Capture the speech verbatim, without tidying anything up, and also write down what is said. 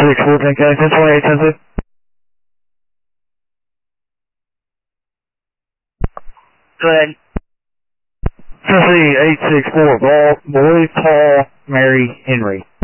six fourteen, okay, that's why it's sensitive. Go ahead. Tennessee eight six four, Boy, Paul, Mary, Henry.